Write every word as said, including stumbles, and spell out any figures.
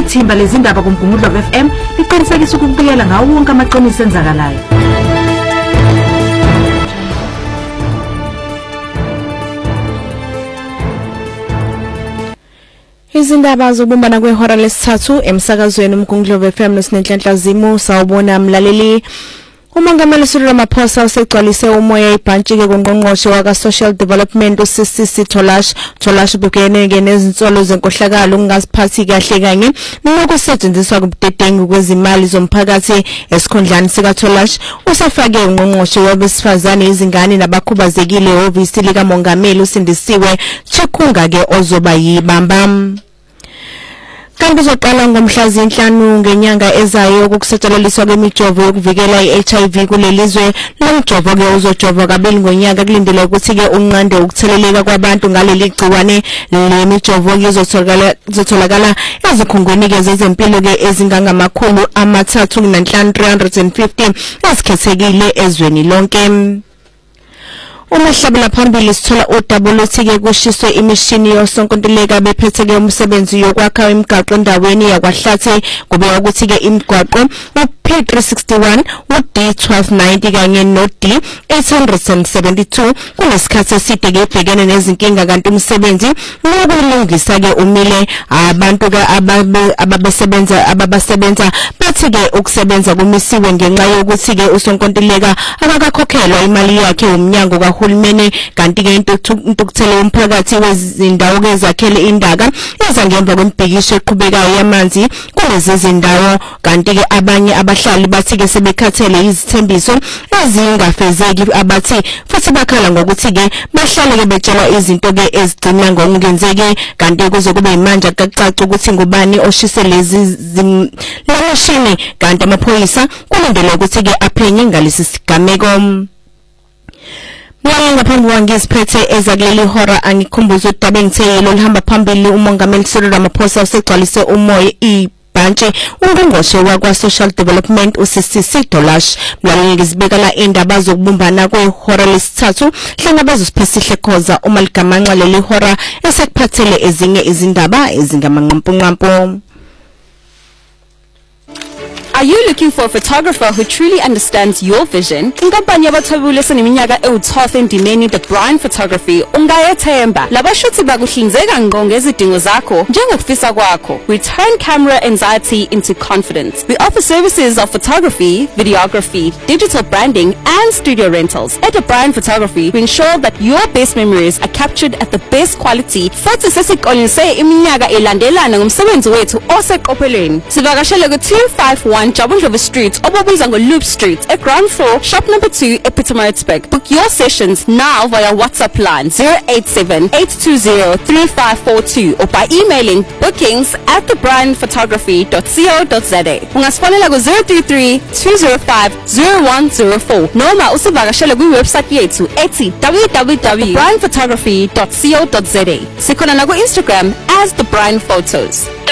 ithimba lezindaba kuMgungundlo F M liqinisekisa ukubuyela ngawo wonke amaqiniso enzakalayo. Izindaba zokubumbana kwehora lesithathu emsakazweni uMgungundlo F M nosinenhlanhla zimo sawubona mlaleli. Umongameli Cyril Ramaphosa usegcwalise umoya ibhantshi ke kongqongqoshe waka Social Development uSisisi Tholash Tholash ubhekene ke nezinsolo zenkohlakalo ngingaziphathi kahle kanye nokusetshenziswa kubudedengu kwezimali zomphakathi esikhondlani sika Tholash usafake ungqongqoshe wabesifazane izingane nabakhubazekile ofisi lika Mongameli uSindisiwe Chikunga ke ozoba yibambam. Kanti uzoqala ngomhla zinhlanu ngenyanga ezayo ukusetshenziswa kwemijovo yokuvikela i-H I V kulelizwe lomjovo ke uzojova kabili ngonyaka kulindelwe ukuthi ke unqande ukutheleleka kwabantu ngaleli gciwane lemijovo izotholakala izotholakala ezikhungweni ke zezempilo ke ezingangamakhulu amathathu nanhlanu three hundred fifty ezikhethekile ezweni lonke. Umahlabela phambili sithola udaba lokuthi ke kushiswe imishini yosonkontileka bephethe ke umsebenzi yokwakha imigaqo endaweni yakwaHlathe kubeka ukuthi ke imigwaqo P three sixty-one u D twelve ninety kanye no D eight seventy-two kunesikhathi eside ke ebhekene nezinkinga kanti umsebenzi wokulungisa ke umile abantu ke ababesebenza ababasebenza bathi ke ukusebenza kumisiwe ngenxa yokuthi ke usonkontileka akakakhokhelwa imali yakhe umnyango kahulumeni kanti ke intukuthelo umphakathi wezindawo ke zakhele indaka ezangemva kwembhikisho eqhubekayo yamanzi kulezi zindawo kanti ke abanye abahlali bathi ke sebekhathele izithembiso ezingafezeki abathi futhi bakhala ngokuthi ke bahlale ke betshela izinto ke ezigcina ngokungenzeki kanti kuzokuba imanje akacaca ukuthi ngubani oshise lezi lamashini kanti amaphoyisa kulindele ukuthi ke aphenye ngalesi sigameko. Mwana ngaphambi kwangiziphethe ezakuleli hora angikhumbuza udaba engitheyelo lihamba phambili umongameli Cyril Ramaphosa usegcwalise umoya ibhantshi ungqongqoshe wakwa Social Development uSisisi Tholash mlaleli ngizibekela indaba zokubumbana kwehora lesithathu hlangabezwe siphesihle khoza uma ligamanxa leli hora esekuphathele ezinye izindaba ezingamanqampunqampu. Are you looking for a photographer who truly understands your vision? Inkampani yabathwebule seneminyaka ewu-twelve endimeni The Brian Photography ungayethemba. Labashuthi bakuhlinzeka ngqo ngezidingo zakho njengokufisa kwakho. We turn camera anxiety into confidence. We offer services of photography, videography, digital branding and studio rentals. At The Brian Photography, we ensure that your best memories are captured at the best quality. Futhi sesiqolise iminyaka elandelana ngomsebenzi wethu oseqophelweni. Sivakashele ku two fifty-one Jabundlova Street, Obobizango Loop Street, at ground floor, shop number two, Epitomarisburg. Book your sessions now via WhatsApp line zero eight seven, eight two zero, three five four two or by emailing bookings at the brian photography dot co dot za. Ungasfonela ku zero three three, two zero five, zero one zero four noma usivakashele kwiwebsite yethu ethi w w w dot the brian photography dot co dot za. Sikhona na ku Instagram as The Brian Photos.